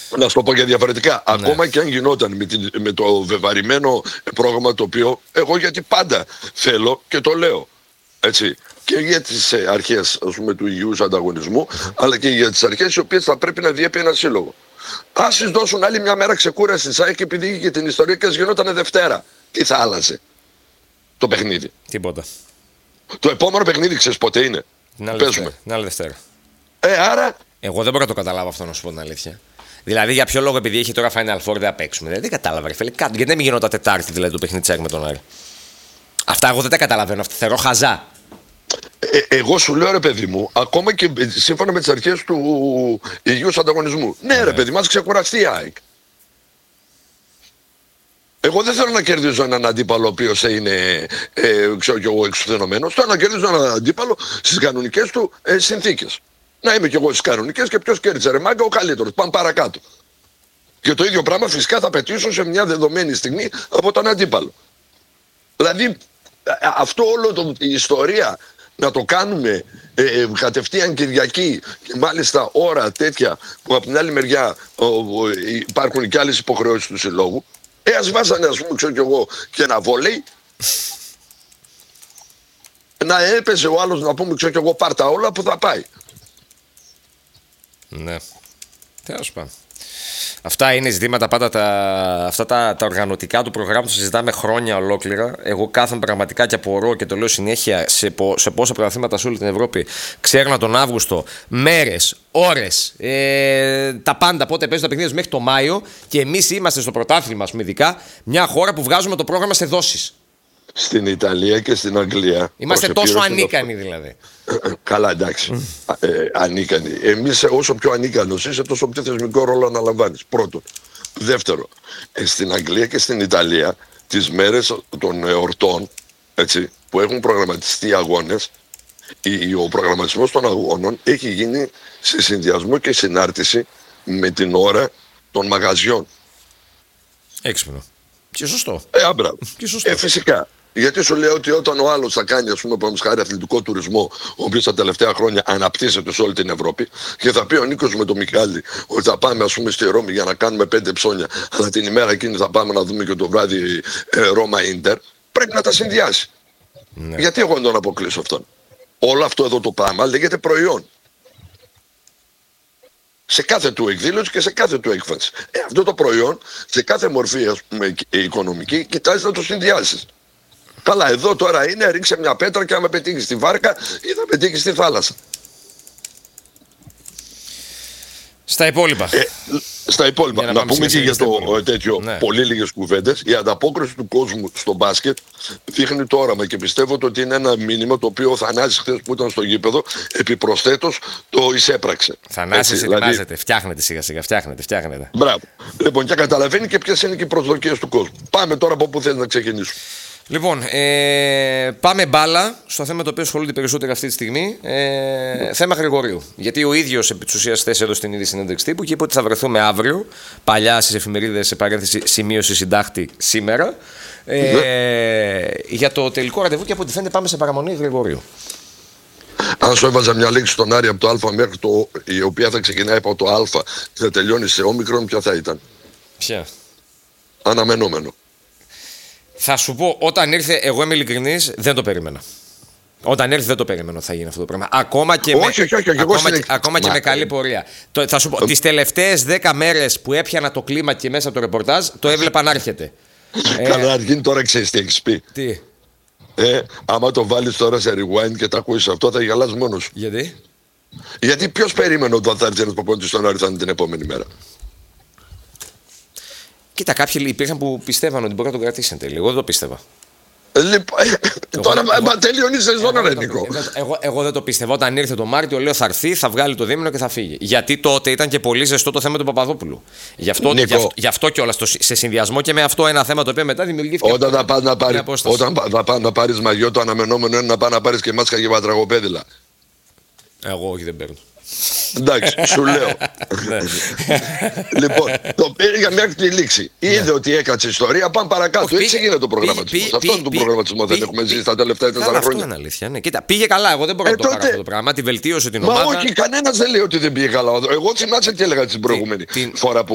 Να σου το πω και διαφορετικά. Ακόμα και αν γινόταν με το βεβαρημένο πρόγραμμα, το οποίο εγώ γιατί πάντα θέλω και το λέω. Έτσι. Και για τις αρχές, ας πούμε, του υγιούς ανταγωνισμού, αλλά και για τις αρχές οι οποίες θα πρέπει να διέπει ένα σύλλογο. Ας τις δώσουν άλλη μια μέρα ξεκούραση της ΑΕΚ, επειδή είχε την ιστορία και γινόταν Δευτέρα. Τι θα άλλαζε το παιχνίδι? Τίποτα. Το επόμενο παιχνίδι ξέρεις πότε είναι? Παίζουμε. Την άλλη Δευτέρα. Άρα. Εγώ δεν μπορώ να το καταλάβω αυτό, να σου πω την αλήθεια. Δηλαδή, για ποιο λόγο, επειδή έχει τώρα Final Four, δεν θα παίξουμε? Δεν κατάλαβα, ρε φίλε. Γιατί δεν μην γινόταν Τετάρτη, δηλαδή, το παιχνίδι τσάκ με τον Άρη? Αυτά εγώ δεν τα καταλαβαίνω. Αυτά θεωρώ χαζά. Εγώ σου λέω, ρε παιδί μου, ακόμα και σύμφωνα με τις αρχές του υγιούς ανταγωνισμού. Ναι, ρε παιδί, μας ξεκουραστεί η ΑΕΚ. Εγώ δεν θέλω να κερδίζω έναν αντίπαλο ο οποίος είναι ξέρω κι εγώ εξουθενωμένος. Θέλω να κερδίζω έναν αντίπαλο στις κανονικές του συνθήκες. Να είμαι κι εγώ στις κανονικές και ποιος κέρδισε, ρε μάγκα? Ο καλύτερος. Πάμε παρακάτω. Και το ίδιο πράγμα φυσικά θα πετύσω σε μια δεδομένη στιγμή από τον αντίπαλο. Δηλαδή αυτό όλο η ιστορία να το κάνουμε κατευθείαν Κυριακή και μάλιστα ώρα τέτοια που από την άλλη μεριά υπάρχουν και άλλες υποχρεώσεις του συλλόγου. Ας βάζανε, ας πούμε, ξέρω κι εγώ, και ένα βόλεϊ. Να έπαιζε ο άλλος, να πούμε, ξέρω κι εγώ, πάρτα όλα που θα πάει. Ναι. Τέλος πάντων. Αυτά είναι ζητήματα πάντα, αυτά τα οργανωτικά του προγράμματος συζητάμε χρόνια ολόκληρα. Εγώ κάθομαι πραγματικά και απορώ και το λέω συνέχεια σε πόσα πρωταθλήματα σε όλη την Ευρώπη ξέρουν τον Αύγουστο μέρες, ώρες, τα πάντα πότε παίζουν τα παιχνίδια μέχρι το Μάιο, και εμείς είμαστε στο πρωτάθλημα, ας πούμε, ειδικά μια χώρα που βγάζουμε το πρόγραμμα σε δόσεις. Στην Ιταλία και στην Αγγλία. Είμαστε τόσο ανίκανοι δηλαδή. Καλά, εντάξει. Ανίκανοι. Εμείς όσο πιο ανίκανος είσαι, τόσο πιο θεσμικό ρόλο αναλαμβάνεις. Πρώτον. Δεύτερο, στην Αγγλία και στην Ιταλία τις μέρες των εορτών, έτσι, που έχουν προγραμματιστεί αγώνες, ο προγραμματισμός των αγώνων έχει γίνει σε συνδυασμό και συνάρτηση με την ώρα των μαγαζιών. Έξυπνο. Και σωστό. Φυσικά. Γιατί σου λέω ότι όταν ο άλλος θα κάνει, ας πούμε, χάρη αθλητικό τουρισμό, ο οποίος τα τελευταία χρόνια αναπτύσσεται σε όλη την Ευρώπη, και θα πει ο Νίκος με τον Μιχάλη ότι θα πάμε, ας πούμε, στη Ρώμη για να κάνουμε 5 ψώνια, αλλά την ημέρα εκείνη θα πάμε να δούμε και το βράδυ Ρώμα Ίντερ, πρέπει να τα συνδυάσει. Ναι. Γιατί εγώ δεν τον αποκλείσω αυτόν? Όλο αυτό εδώ το πράγμα λέγεται προϊόν. Σε κάθε του εκδήλωση και σε κάθε του έκφανση. Αυτό το προϊόν, σε κάθε μορφή, ας πούμε, οικονομική, κοιτάζεις να το συνδυάσεις. Καλά, εδώ τώρα είναι ρίξε μια πέτρα και άμα πετύχει στη βάρκα ή θα πετύχει στη θάλασσα. Στα υπόλοιπα. Στα υπόλοιπα. Να πούμε και για το τέτοιο, ναι, πολύ λίγες κουβέντες. Η ανταπόκριση του κόσμου στο μπάσκετ δείχνει το όραμα και πιστεύω ότι είναι ένα μήνυμα το οποίο ο Θανάσης χθες που ήταν στο γήπεδο επιπροσθέτως το εισέπραξε. Θανάσης ετοιμάζεται, δηλαδή, φτιάχνεται σιγά σιγά, φτιάχνεται. Μπράβο. Λοιπόν, και καταλαβαίνει και ποιες είναι και οι προσδοκίες του κόσμου. Πάμε τώρα από πού θες να ξεκινήσουμε. Λοιπόν, πάμε μπάλα στο θέμα το οποίο ασχολούνται περισσότερο αυτή τη στιγμή. Θέμα Γρηγορίου. Γιατί ο ίδιος επί της ουσίας χθες έδωσε την ίδια συνέντευξη τύπου και είπε ότι θα βρεθούμε αύριο, παλιά στις εφημερίδες, σε παρένθεση σημείωση συντάχτη σήμερα, για το τελικό ραντεβού, και από ό,τι φαίνεται πάμε σε παραμονή Γρηγορίου. Αν σου έβαζα μια λέξη στον Άρη από το Α μέχρι το, η οποία θα ξεκινάει από το Α και θα τελειώνει σε όμικρον, ποια θα ήταν? Ποια? Αναμενόμενο. Θα σου πω, όταν ήρθε, εγώ είμαι ειλικρινής, δεν το περίμενα. Όταν έρθει δεν το περίμενα ότι θα γίνει αυτό το πράγμα. Ακόμα και, ακόμα και με καλή πορεία. Θα σου πω, τις τελευταίες 10 μέρες που έπιανα το κλίμα και μέσα από το ρεπορτάζ, το έβλεπα να έρχεται. Καταρχήν τώρα ξέρεις τι έχεις πει. Τι? Άμα το βάλεις τώρα σε rewind και τα ακούσεις αυτό, θα γελάς μόνος σου. Γιατί ποιος περίμενε ότι θα έρθει ένας προπονητής στον Άρη την επόμενη μέρα? Κοίτα, κάποιοι υπήρχαν που πιστεύαν ότι μπορεί να τον κρατήσει εν τέλει. Εγώ δεν το πίστευα. Τώρα τελειώνει η σεζόν, ρε Νίκο. Εγώ δεν το πίστευα. Όταν ήρθε το Μάρτιο, λέω θα έρθει, θα βγάλει το δίμηνο και θα φύγει. Γιατί τότε ήταν και πολύ ζεστό το θέμα του Παπαδόπουλου. Γι' αυτό κιόλας, σε συνδυασμό και με αυτό ένα θέμα το οποίο μετά δημιουργήθηκε. Όταν θα πας να πάρεις μαγιό, το αναμενόμενο είναι να πας να πάρεις και μάσκα και βατραγοπέδιλα. Εγώ όχι, δεν παίρνω. Εντάξει, σου λέω. Λοιπόν, το πήρε για μέχρι τη λήξη. Είδε ότι έκατσε ιστορία, πάμε παρακάτω. Έτσι γίνεται το προγραμματισμό. Αυτόν τον προγραμματισμό δεν έχουμε ζήσει τα τελευταία 4 χρόνια. Αυτό είναι αλήθεια. Ναι. Κοίτα, πήγε καλά. Εγώ δεν μπορώ να το κάνω αυτό το πράγμα. Τη βελτίωσε την ομάδα. Μα όχι, κανένα δεν λέει ότι δεν πήγε καλά. Εγώ θυμάσαι τι έλεγα την προηγούμενη φορά που